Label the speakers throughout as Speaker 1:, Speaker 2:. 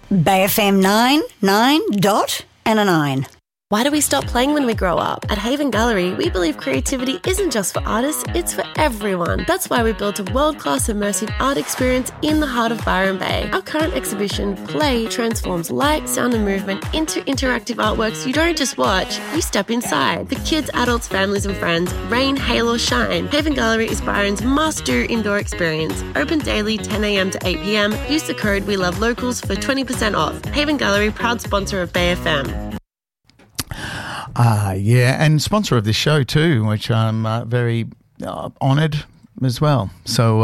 Speaker 1: BayFM 9 dot and a 9.
Speaker 2: Why do we stop playing when we grow up? At Haven Gallery, we believe creativity isn't just for artists, it's for everyone. That's why we built a world-class immersive art experience in the heart of Byron Bay. Our current exhibition, Play, transforms light, sound and movement into interactive artworks you don't just watch, you step inside. For kids, adults, families and friends, rain, hail or shine, Haven Gallery is Byron's must-do indoor experience. Open daily 10 a.m. to 8 p.m. Use the code WeLoveLocals for 20% off. Haven Gallery, proud sponsor of BayFM.
Speaker 3: Yeah, and sponsor of this show too, which I'm very honoured as well. So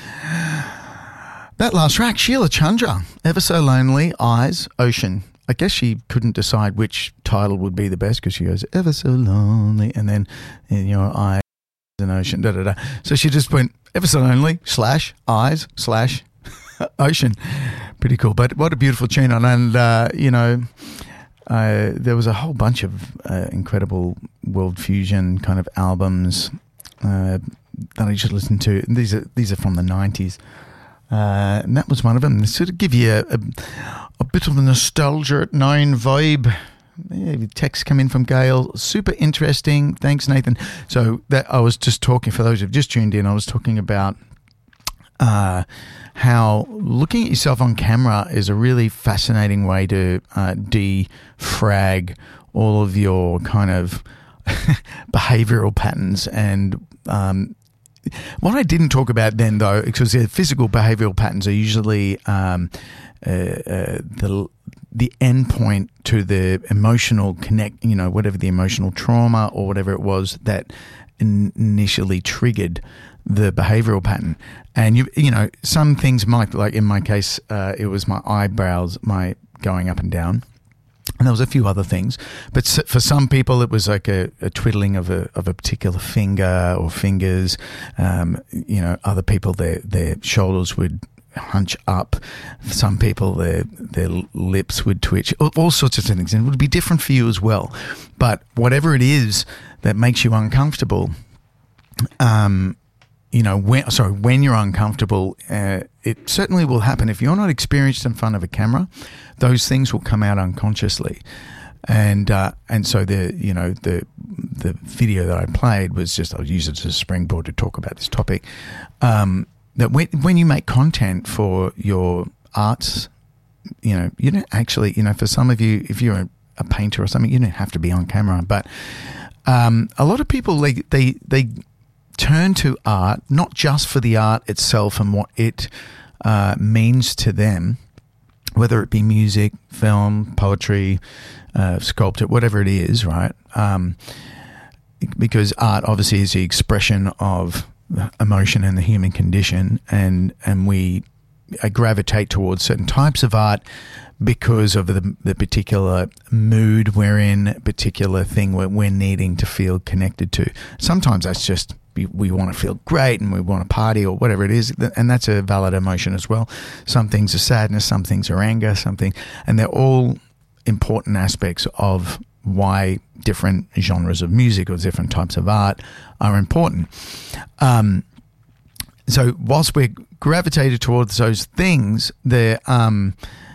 Speaker 3: that last track, Sheila Chandra, Ever So Lonely, Eyes, Ocean. I guess she couldn't decide which title would be the best because she goes, Ever So Lonely, and then in your eyes, an ocean, da-da-da. So she just went, Ever So Lonely, / eyes, / ocean. Pretty cool. But what a beautiful tune. And, there was a whole bunch of incredible world fusion kind of albums that I just listened to. And these are from the 90s. And that was one of them. They sort of give you a bit of a nostalgia at 9 vibe. Yeah, text come in from Gail. Super interesting. Thanks, Nathan. So that I was just talking, for those who've just tuned in, I was talking about how looking at yourself on camera is a really fascinating way to defrag all of your kind of behavioral patterns. And what I didn't talk about then, though, because the physical behavioral patterns are usually the end point to the emotional connect, whatever the emotional trauma or whatever it was that initially triggered the behavioral pattern. And some things might, like in my case, it was my eyebrows, my going up and down, and there was a few other things. But for some people, it was like a twiddling of a particular finger or fingers. Other people, their shoulders would hunch up. For some people, their lips would twitch. All sorts of things, and it would be different for you as well. But whatever it is that makes you uncomfortable, when you're uncomfortable, it certainly will happen. If you're not experienced in front of a camera, those things will come out unconsciously. And so the video that I played was just, I'll use it as a springboard to talk about this topic. That when you make content for your arts, you don't actually, for some of you, if you're a painter or something, you don't have to be on camera. But a lot of people, they turn to art not just for the art itself and what it means to them, whether it be music, film, poetry, sculpture, whatever it is, right? Because art obviously is the expression of emotion and the human condition, and we gravitate towards certain types of art because of the particular mood we're in, particular thing we're needing to feel connected to. Sometimes that's just we want to feel great and we want to party or whatever it is, and that's a valid emotion as well. Some things are sadness, some things are anger, and they're all important aspects of why different genres of music or different types of art are important. So whilst we're gravitated towards those things, a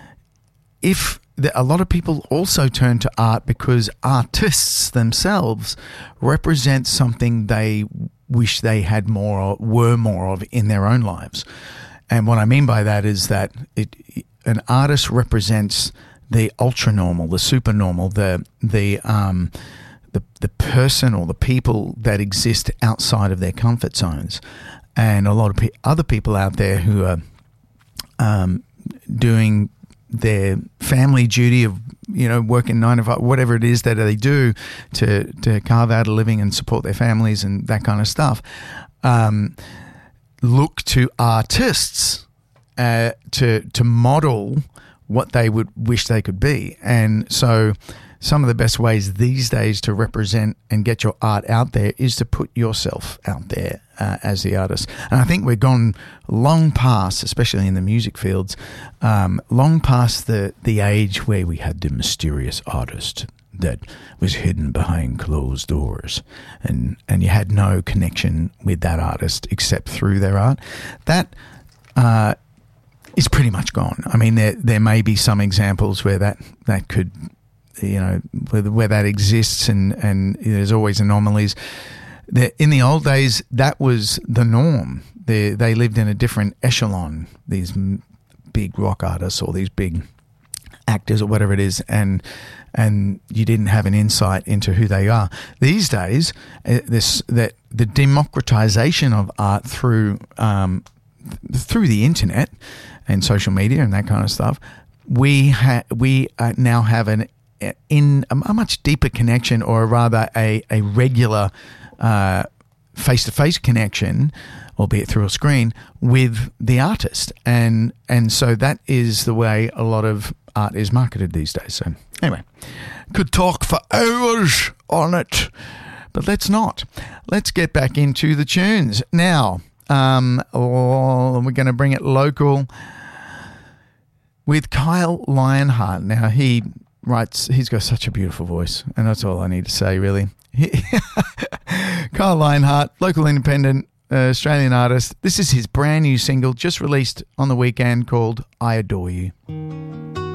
Speaker 3: lot of people also turn to art because artists themselves represent something they wish they had more or were more of in their own lives. And what I mean by that is that an artist represents the ultra normal, the super normal, the person or the people that exist outside of their comfort zones. And a lot of other people out there who are doing their family duty of working 9 to 5, whatever it is that they do to carve out a living and support their families and that kind of stuff, look to artists to model what they would wish they could be. And so some of the best ways these days to represent and get your art out there is to put yourself out there as the artist. And I think we've gone long past, especially in the music fields, long past the age where we had the mysterious artist that was hidden behind closed doors and you had no connection with that artist except through their art. That is pretty much gone. I mean, there may be some examples where that could, where that exists, and there's always anomalies. In the old days, that was the norm. They lived in a different echelon, these big rock artists or these big actors or whatever it is, and you didn't have an insight into who they are. These days, the democratization of art through the internet and social media and that kind of stuff, we now have a much deeper connection, or rather a regular face-to-face connection, albeit through a screen, with the artist, and so that is the way a lot of art is marketed these days. So anyway, could talk for hours on it, but let's not. Let's get back into the tunes now. We're going to bring it local with Kyle Lionheart. Now he writes, he's got such a beautiful voice, and that's all I need to say really. Kyle Lionheart, local independent Australian artist. This is his brand new single, just released on the weekend, called I Adore You.